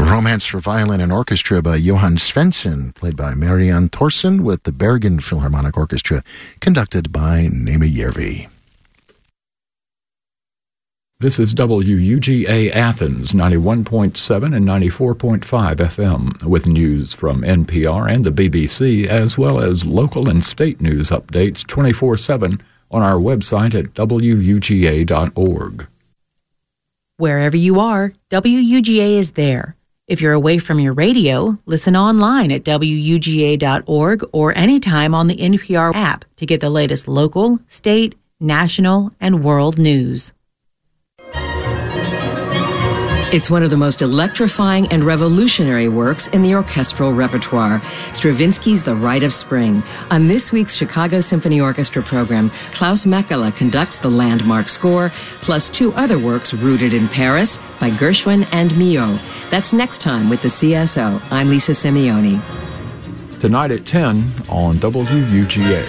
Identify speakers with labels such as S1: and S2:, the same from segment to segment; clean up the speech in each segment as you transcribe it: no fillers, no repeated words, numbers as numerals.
S1: Romance for Violin and Orchestra by Johann Svensson, played by Marianne Thorsen with the Bergen Philharmonic Orchestra, conducted by Naima Järvi.
S2: This is WUGA Athens, 91.7 and 94.5 FM, with news from NPR and the BBC, as well as local and state news updates 24/7 on our website at WUGA.org.
S3: Wherever you are, WUGA is there. If you're away from your radio, listen online at WUGA.org or anytime on the NPR app to get the latest local, state, national, and world news.
S4: It's one of the most electrifying and revolutionary works in the orchestral repertoire, Stravinsky's The Rite of Spring. On this week's Chicago Symphony Orchestra program, Klaus Mäkelä conducts the landmark score, plus two other works rooted in Paris by Gershwin and Milhaud. That's next time with the CSO. I'm Lisa Simeoni.
S2: Tonight at 10 on WUGA.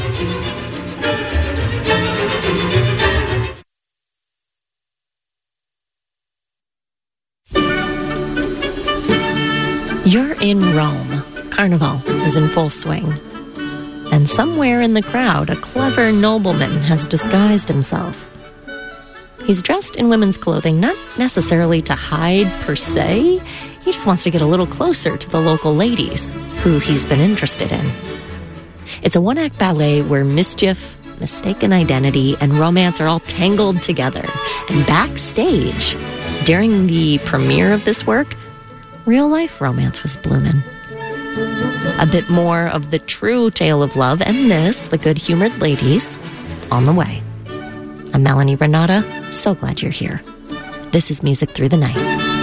S5: You're in Rome. Carnival is in full swing. And somewhere in the crowd, a clever nobleman has disguised himself. He's dressed in women's clothing, not necessarily to hide per se. He just wants to get a little closer to the local ladies who he's been interested in. It's a one-act ballet where mischief, mistaken identity, and romance are all tangled together. And backstage, during the premiere of this work, real-life romance was bloomin'. A bit more of the true tale of love and this, the good-humored ladies, on the way. I'm Melanie Renata. So glad you're here. This is Music Through the Night.